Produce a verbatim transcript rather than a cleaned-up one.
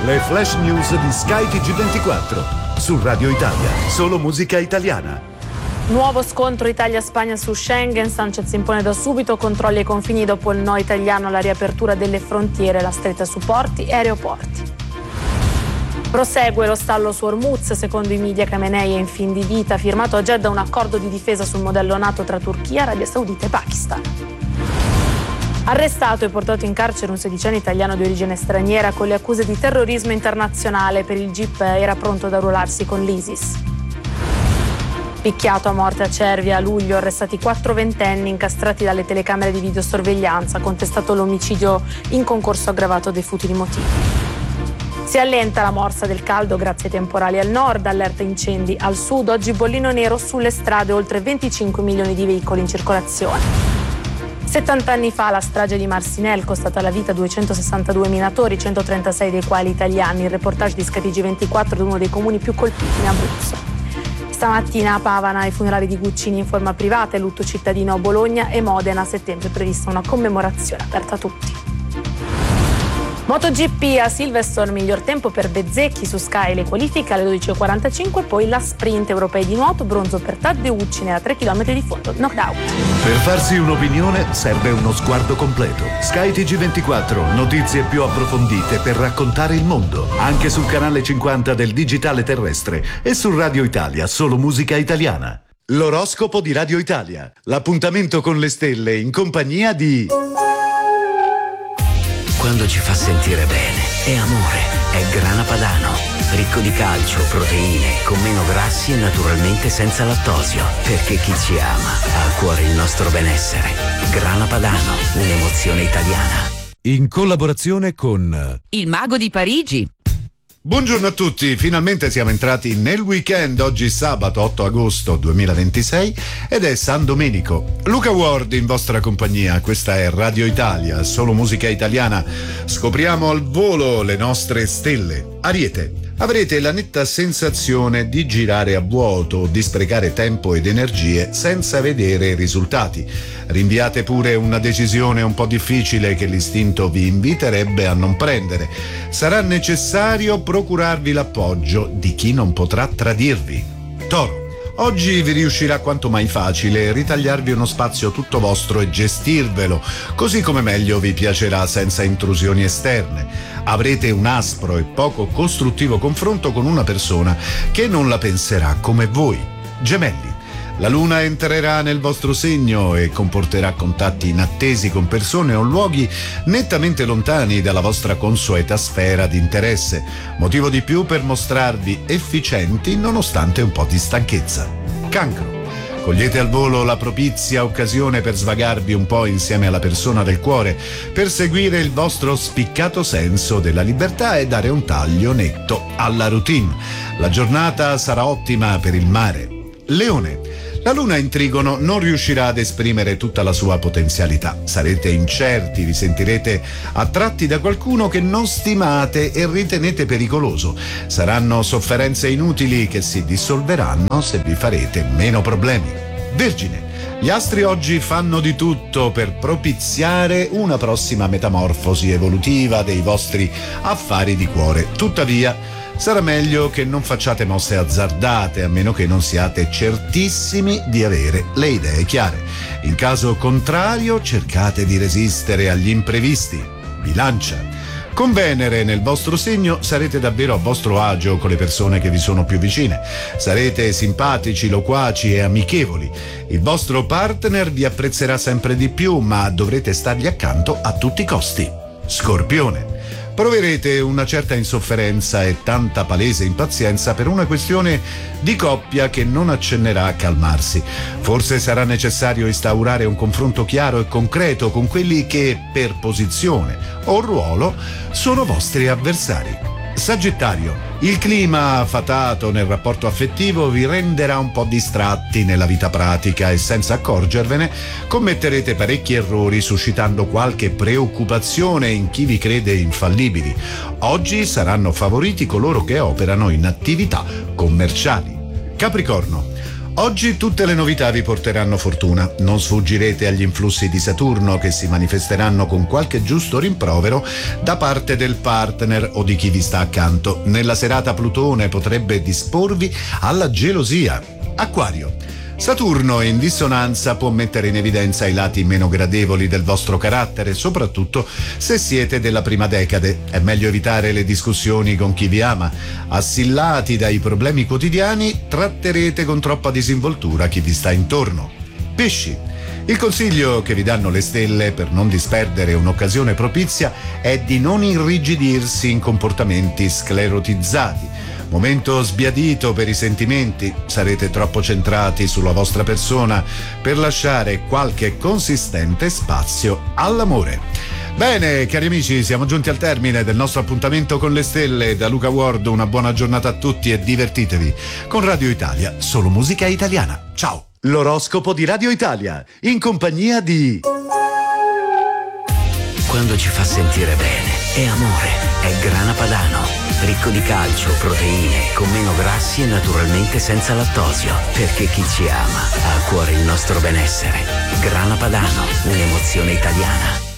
Le flash news di Sky T G ventiquattro. Su Radio Italia, solo musica italiana. Nuovo scontro Italia-Spagna su Schengen. Sanchez impone da subito controlli ai confini dopo il no italiano alla riapertura delle frontiere, la stretta su porti e aeroporti. Prosegue lo stallo su Hormuz. Secondo i media Khamenei è in fin di vita. Firmato a Jeddah un accordo di difesa sul modello NATO tra Turchia, Arabia Saudita e Pakistan. Arrestato e portato in carcere un sedicenne italiano di origine straniera con le accuse di terrorismo internazionale. Per il G I P era pronto ad arruolarsi con l'ISIS. Picchiato a morte a Cervia a luglio, arrestati quattro ventenni incastrati dalle telecamere di videosorveglianza, contestato l'omicidio in concorso aggravato dei futili motivi. Si allenta la morsa del caldo grazie ai temporali al nord, allerta incendi al sud, oggi bollino nero sulle strade, oltre venticinque milioni di veicoli in circolazione. settanta anni fa la strage di Marcinelle, costata la vita a duecentosessantadue minatori, centotrentasei dei quali italiani. Il reportage di Sky T G ventiquattro di uno dei comuni più colpiti in Abruzzo. Stamattina a Pavana i funerali di Guccini in forma privata, e lutto cittadino a Bologna e Modena. A settembre è prevista una commemorazione aperta a tutti. MotoGP a Silverstone, miglior tempo per Bezzecchi su Sky, le qualifiche alle dodici e quarantacinque, poi la sprint europei di nuoto, bronzo per Taddeucci a tre chilometri di fondo, knockout. Per farsi un'opinione serve uno sguardo completo. Sky T G ventiquattro, notizie più approfondite per raccontare il mondo, anche sul canale cinquanta del digitale terrestre e su Radio Italia, solo musica italiana. L'oroscopo di Radio Italia, l'appuntamento con le stelle in compagnia di... Quando ci fa sentire bene, è amore, è Grana Padano, ricco di calcio, proteine, con meno grassi e naturalmente senza lattosio, perché chi ci ama ha a cuore il nostro benessere. Grana Padano, un'emozione italiana. In collaborazione con Il Mago di Parigi. Buongiorno a tutti, finalmente siamo entrati nel weekend, oggi sabato otto agosto duemilaventisei ed è San Domenico. Luca Ward in vostra compagnia, questa è Radio Italia, solo musica italiana. Scopriamo al volo le nostre stelle. Ariete. Avrete la netta sensazione di girare a vuoto, di sprecare tempo ed energie senza vedere risultati. Rinviate pure una decisione un po' difficile che l'istinto vi inviterebbe a non prendere. Sarà necessario procurarvi l'appoggio di chi non potrà tradirvi. Toro. Oggi vi riuscirà quanto mai facile ritagliarvi uno spazio tutto vostro e gestirvelo, così come meglio vi piacerà senza intrusioni esterne. Avrete un aspro e poco costruttivo confronto con una persona che non la penserà come voi. Gemelli. La luna entrerà nel vostro segno e comporterà contatti inattesi con persone o luoghi nettamente lontani dalla vostra consueta sfera di interesse, motivo di più per mostrarvi efficienti nonostante un po' di stanchezza. Cancro. Cogliete al volo la propizia occasione per svagarvi un po' insieme alla persona del cuore, per seguire il vostro spiccato senso della libertà e dare un taglio netto alla routine. La giornata sarà ottima per il mare. Leone. La luna in trigono non riuscirà ad esprimere tutta la sua potenzialità. Sarete incerti, vi sentirete attratti da qualcuno che non stimate e ritenete pericoloso. Saranno sofferenze inutili che si dissolveranno se vi farete meno problemi. Vergine. Gli astri oggi fanno di tutto per propiziare una prossima metamorfosi evolutiva dei vostri affari di cuore. Tuttavia, sarà meglio che non facciate mosse azzardate, a meno che non siate certissimi di avere le idee chiare. In caso contrario, cercate di resistere agli imprevisti. Bilancia. Con Venere nel vostro segno sarete davvero a vostro agio con le persone che vi sono più vicine. Sarete simpatici, loquaci e amichevoli. Il vostro partner vi apprezzerà sempre di più, ma dovrete stargli accanto a tutti i costi. Scorpione. Proverete una certa insofferenza e tanta palese impazienza per una questione di coppia che non accennerà a calmarsi. Forse sarà necessario instaurare un confronto chiaro e concreto con quelli che, per posizione o ruolo, sono vostri avversari. Sagittario. Il clima fatato nel rapporto affettivo vi renderà un po' distratti nella vita pratica e senza accorgervene commetterete parecchi errori suscitando qualche preoccupazione in chi vi crede infallibili. Oggi saranno favoriti coloro che operano in attività commerciali. Capricorno. Oggi tutte le novità vi porteranno fortuna. Non sfuggirete agli influssi di Saturno che si manifesteranno con qualche giusto rimprovero da parte del partner o di chi vi sta accanto. Nella serata Plutone potrebbe disporvi alla gelosia. Acquario. Saturno in dissonanza può mettere in evidenza i lati meno gradevoli del vostro carattere, soprattutto se siete della prima decade. È meglio evitare le discussioni con chi vi ama. Assillati dai problemi quotidiani, tratterete con troppa disinvoltura chi vi sta intorno. Pesci. Il consiglio che vi danno le stelle per non disperdere un'occasione propizia è di non irrigidirsi in comportamenti sclerotizzati. Momento sbiadito per i sentimenti, sarete troppo centrati sulla vostra persona per lasciare qualche consistente spazio all'amore. Bene, cari amici, siamo giunti al termine del nostro appuntamento con le stelle. Da Luca Ward una buona giornata a tutti e divertitevi con Radio Italia, solo musica italiana. Ciao! L'oroscopo di Radio Italia, in compagnia di... Quando ci fa sentire bene, è amore, è Grana Padano. Ricco di calcio, proteine, con meno grassi e naturalmente senza lattosio. Perché chi ci ama ha a cuore il nostro benessere. Grana Padano, un'emozione italiana.